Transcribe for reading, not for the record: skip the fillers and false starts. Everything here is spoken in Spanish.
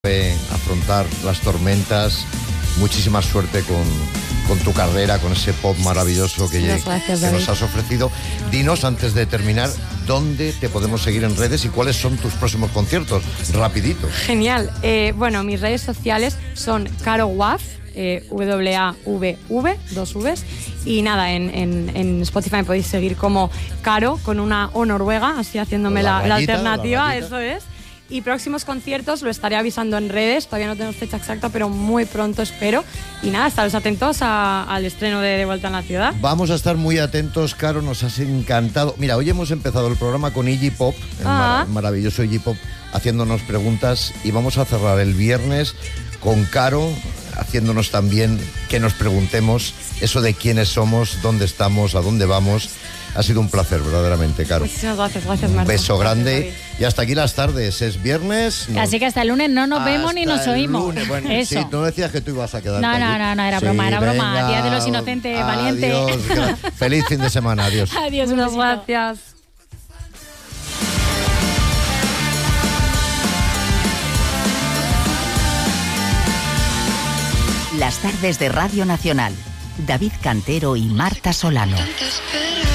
afrontar las tormentas. Muchísima suerte con tu carrera, con ese pop maravilloso que nos has ofrecido. Dinos, antes de terminar, ¿dónde te podemos seguir en redes y cuáles son tus próximos conciertos? Rapidito. Genial. Bueno, mis redes sociales son Caro Wav, WAVV, 2 Vs. Y nada, en Spotify me podéis seguir como Caro, con una O noruega, así haciéndome la alternativa, eso es. Y próximos conciertos lo estaré avisando en redes, todavía no tenemos fecha exacta, pero muy pronto espero. Y nada, estaros atentos al estreno de Vuelta en la Ciudad. Vamos a estar muy atentos, Caro, nos has encantado. Mira, hoy hemos empezado el programa con Iggy Pop, el maravilloso Iggy Pop, haciéndonos preguntas, y vamos a cerrar el viernes con Caro, haciéndonos también que nos preguntemos eso de quiénes somos, dónde estamos, a dónde vamos. Ha sido un placer, verdaderamente, Caro. Muchísimas gracias, Marta. Un beso grande. Y hasta aquí las tardes. Es viernes. Así que hasta el lunes no nos vemos ni nos oímos. Lunes. Bueno, eso. Sí, tú decías que tú ibas a quedar. No, era broma, era broma. Venga, Día de los Inocentes, valiente. Adiós. Feliz fin de semana. Adiós. Adiós, Muchas gracias. Las tardes de Radio Nacional. David Cantero y Marta Solano.